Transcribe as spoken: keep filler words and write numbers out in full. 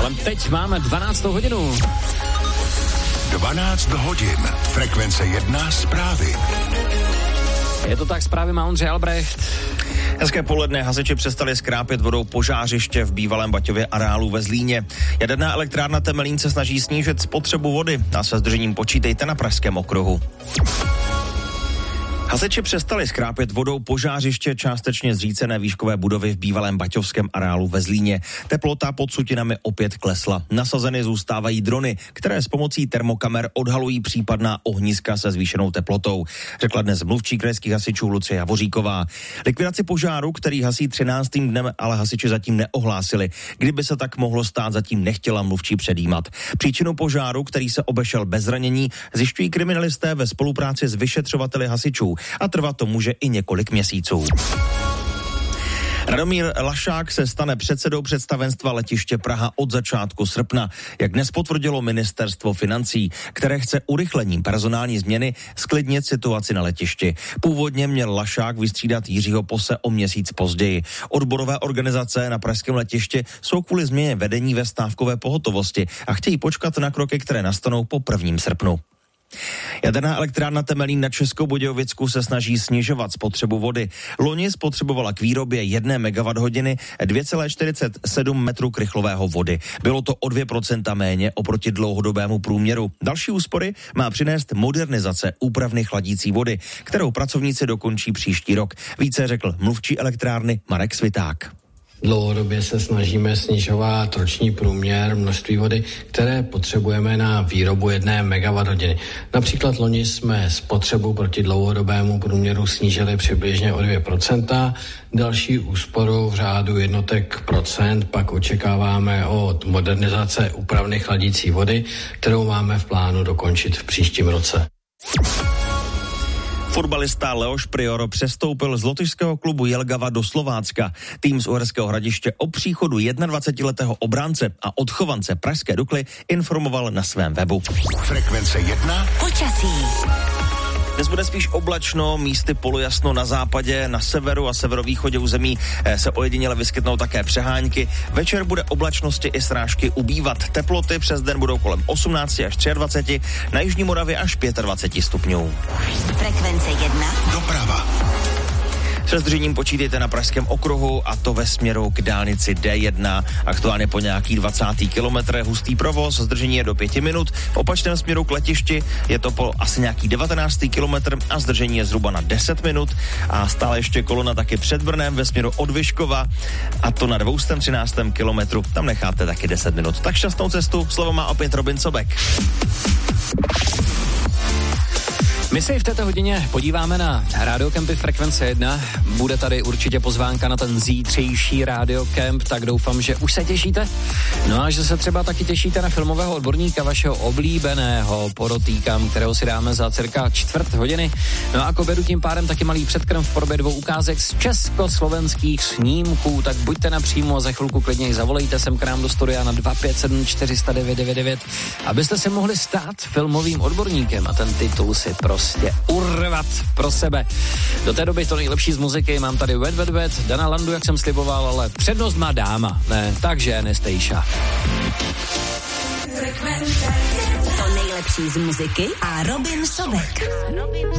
Ale teď máme dvanáctou hodinu. dvanáct hodin. Frekvence jedna zprávy. Je to tak, zprávy má Ondřej Albrecht. Hezké poledne, hasiči přestali skrápět vodou požářiště v bývalém Baťově areálu ve Zlíně. Jaderná elektrárna Temelín se snaží snížit spotřebu vody a se zdržením počítejte na Pražském okruhu. Hasiči přestali skrápět vodou požářiště částečně zřícené výškové budovy v bývalém baťovském areálu ve Zlíně. Teplota pod sutinami opět klesla. Nasazeny zůstávají drony, které s pomocí termokamer odhalují případná ohniska se zvýšenou teplotou, řekla dnes mluvčí krajských hasičů Lucie Javoříková. Likvidaci požáru, který hasí třináctým dnem, ale hasiči zatím neohlásili. Kdyby se tak mohlo stát, zatím nechtěla mluvčí předjímat. Příčinu požáru, který se obešel bez zranění, zjišťují kriminalisté ve spolupráci s vyšetřovateli hasičů. A trvat to může i několik měsíců. Radomír Lašák se stane předsedou představenstva letiště Praha od začátku srpna, jak dnes potvrdilo ministerstvo financí, které chce urychlením personální změny sklidnit situaci na letišti. Původně měl Lašák vystřídat Jiřího Pose o měsíc později. Odborové organizace na pražském letišti jsou kvůli změně vedení ve stávkové pohotovosti a chtějí počkat na kroky, které nastanou po prvním srpnu. Jaderná elektrárna Temelín na Českobudějovicku se snaží snižovat spotřebu vody. Loni spotřebovala k výrobě jedné megawatthodiny dvě celé čtyřicet sedm metrů krychlového vody. Bylo to o dvě procenta méně oproti dlouhodobému průměru. Další úspory má přinést modernizace úpravny chladící vody, kterou pracovníci dokončí příští rok. Více řekl mluvčí elektrárny Marek Sviták. Dlouhodobě se snažíme snižovat roční průměr množství vody, které potřebujeme na výrobu jedné megawatthodiny. Například loni jsme spotřebu proti dlouhodobému průměru snížili přibližně o dvě procenta. Další úsporu v řádu jednotek procent pak očekáváme od modernizace úpravny chladící vody, kterou máme v plánu dokončit v příštím roce. Fotbalista Leoš Prior přestoupil z lotyšského klubu Jelgava do Slovácka. Tým z Uherského Hradiště o příchodu jednadvacetiletého obránce a odchovance pražské Dukly informoval na svém webu. Frekvence jedna. Počasí. Dnes bude spíš oblačno, místy polojasno na západě, na severu a severovýchodě území se ojediněle vyskytnou také přehánky. Večer bude oblačnosti i srážky ubývat. Teploty přes den budou kolem osmnáct až dvacet tři, na jižní Moravě až dvacet pět stupňů. Frekvence jedna. Doprava. Se zdržením počítejte na Pražském okruhu a to ve směru k dálnici D jedna. Aktuálně po nějakých dvaceti kilometrech hustý provoz, zdržení je do pěti minut. V opačném směru k letišti je to po asi nějaký devatenáctý kilometr a zdržení je zhruba na deset minut. A stále ještě kolona taky před Brnem ve směru od Vyškova a to na dvě stě třináct kilometrů. Tam necháte taky deset minut. Tak šťastnou cestu, slovo má opět Robin Sobek. My se i v této hodině podíváme na Rádiokempy Frekvence jedna. Bude tady určitě pozvánka na ten zítřejší Rádiokemp, tak doufám, že už se těšíte. No a že se třeba taky těšíte na filmového odborníka vašeho oblíbeného, podotýkám, kterého si dáme za cirka čtvrt hodiny. No a k obědu tím pádem taky malý předkrm v podobě dvou ukázek z československých snímků, tak buďte napřímo a za chvilku klidně zavolejte sem k nám do studia na dva pět sedm čtyři nula devět devět devět, abyste se mohli stát filmovým odborníkem a ten titul si prostě urvat pro sebe. Do té doby to nejlepší z muziky, mám tady Wet Wet Wet, Dana Landu, jak jsem sliboval, ale přednost má dáma, ne, takže Anastejša. To nejlepší z muziky a Robin Sobek.